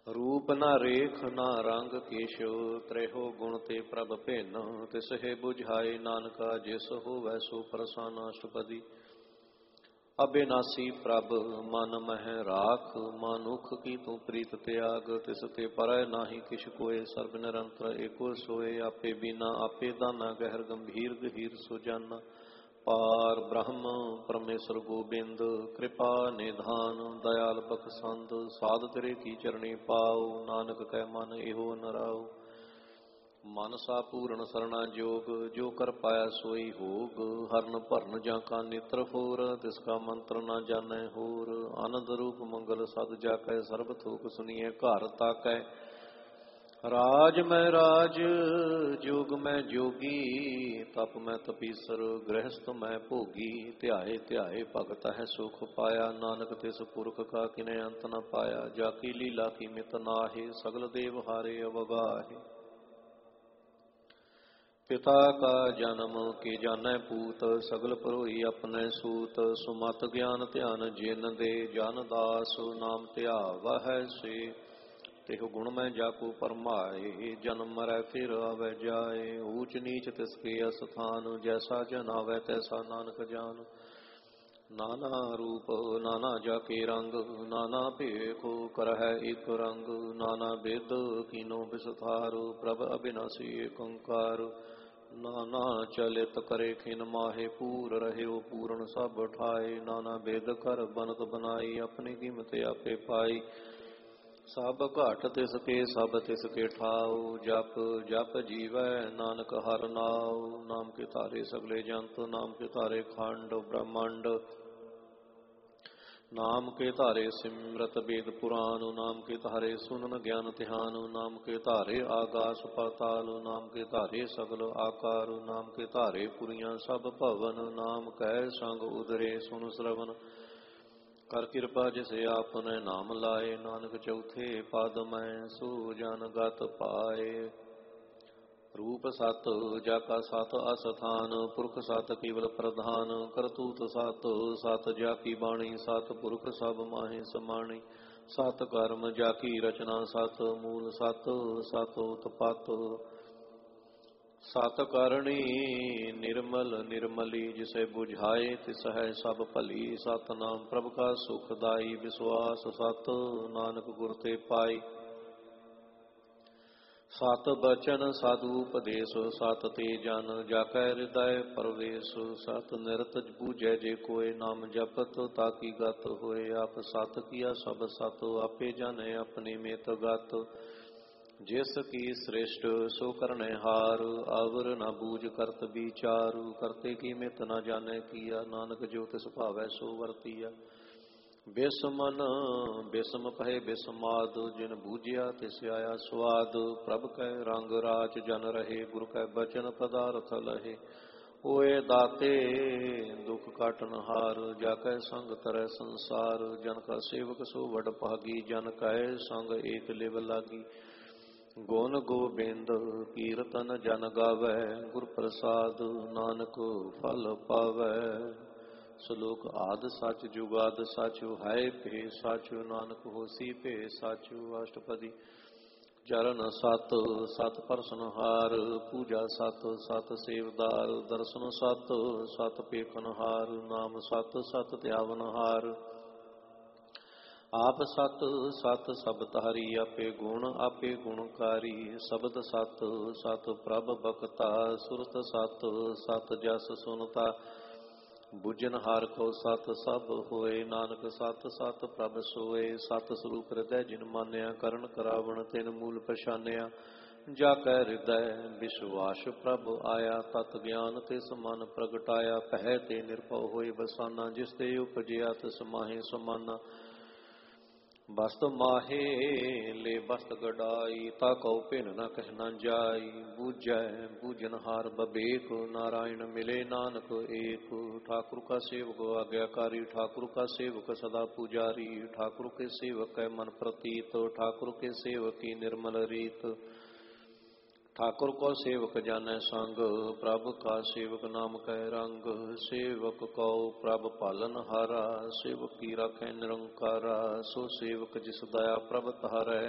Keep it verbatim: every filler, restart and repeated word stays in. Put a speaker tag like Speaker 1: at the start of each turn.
Speaker 1: रूप न रेख न रंग केशो, त्रेहो गुण ते प्रभ भिन्न। तिस हे बुझाए नानका, जिस होवै सो प्रसन्न। अष्टपदी। अबिनासी प्रभ मन मह राख, मानुख की तू प्रीत त्याग। तिस ते परय नाही किछ कोय, सर्ब निरंतर एको सोय। आपे बिना आपे दाना, गहर गंभीर गहीर सो जाना। पार ब्रह्म परमेश्वर गोबिंद, कृपा निधान दयाल बखसंद। साध तेरे की चरणी पाओ, नानक कै मन एहो नराओ। मनसा पूर्ण सरना जोग, जो कर पाया सोई होग। हरन भरन जाका नेत्र फोर, तिसका मंत्र न जानै होर। आनंद रूप मंगल सद जाकै, सर्ब थोक सुनिए घर ताकै। राज मैं राज जोग मैं जोगी, तप मैं तपीसर गृहस्थ मैं भोगी। ध्याए ध्याए भगत है सुख पाया, नानक तिस पुरख का किने अंत न पाया। जाकी लीला की मित नाहे, सगल देव हारे अवगाहे। पिता का जन्म के जानै पूत, सगल परोई अपने सूत। सुमत ज्ञान ध्यान जिन दे, जन दास नाम ध्यावह से। तेह गुण में जाको परमाए, जन्म मरै फिर आवे जाए। ऊच नीच तिसके अस्थान, जैसा जन आवे तैसा नानक जान। नाना रूप नाना जाके रंग, नाना भेख करह एक रंग। नाना बिद कीनो बिसथार, प्रभ अबिनासी एक ओंकार। नाना चलित करे खिन माहे, पूर रहे पूर्ण सब ठाए। नाना बेद कर बनत बनाई, अपनी कीमत आपे पाई। सब घट तिसके सब तिसके ठाओ, जप जप जीवै नानक हर नाओ। नाम के तारे सगले जंत, नाम के तारे खंड ब्रह्मांड। नाम के तारे सिमरत वेद पुराण, नाम के तारे सुनन ज्ञान ध्यान। नाम के तारे आकाश पाताल, नाम के तारे सगल आकार। नाम के तारे पुरियां सब भवन, नाम कै संग उदरे सुन श्रवण। कर कृपा जिसे आपने नाम लाए, नानक चौथे पद मैं सो जन गत पाए। रूप सत जाका सत अस्थान, पुरख सत केवल प्रधान। करतूत सत सत जाकी बाणी, सत पुरख सब माहे समाणी। सत कर्म जाकी रचना सत, मूल सत सत उत्पत। सत करणी निर्मल निर्मली, जिसे बुझाए तिस है सब भली। सत नाम प्रभ का सुखदाई, विश्वास सत नानक गुर ते पाई। सत बचन साधु उपदेश, सत ते जन जाकै हृदय परवेश। सत निरत बूझै जे कोय, नाम जपत ताकी गत होए। आप सत किया सब सत, आपे जाने अपनी मित गत। जिस की श्रेष्ठ सो करने हार, अवर न बूझ करत विचार। करते की मित न जाने किया, नानक जो तिस भावै सो वर्तिया। बिसमन बिसम पहे बिसमाद, जिन बूझिया तिस आया स्वाद। प्रभ कै रंग राज जन रहे, गुरु कै बचन पदार्थ लहे। ओए दाते दुख काटन हार, जाकै संग तरह संसार। जन का सेवक सो वड भागी, जन कै संग एक लिव लागी। गुण गोबिंद कीरतन जन गावै, गुर प्रसाद नानक फल पावै। श्लोक आद सच जुगाद सच, है पे सच नानक होसी पे सच। अष्टपदी। चरण सत सत परसनहार, पूजा सत सत सेवदार। दर्शन सत सत पेखनहार, नाम सत सत ध्यावनहार। आप सत सत सब तारी, आपे गुण आपे गुणकारी। शब्द सत सत प्रभ बखता, सुरत सत सत जस सुनता। बुझन हार को सत सब होए, नानक सत सत प्रभ सोए। सत स्वरूप हृदय जिन मानिया, करण करावण तिन मूल पछानिया। जाकै हृदय विश्वास प्रभ आया, तत ज्ञान तिस मन प्रगटाया। पहै ते निरभउ होए बसाना, जिस ते उपजिया तिस माहे समाना। बस्त माहे ले बस्त गडाई, ताकौ भिन न कह न जाई। बूझै बूझनहार बबेक, नारायण मिले नानक एक। ठाकुर का सेवक आज्ञाकारी, ठाकुर का सेवक सदा पुजारी। ठाकुर के सेवक है मन प्रतीत, ठाकुर के सेवक की निर्मल रीत। ठाकुर को सेवक जानै संग, प्रभ का सेवक नाम कह रंग। सेवक को प्रभ पालन हारा, सेवक की राखै निरंकारा। सो सेवक जिस दया प्रभ तारै,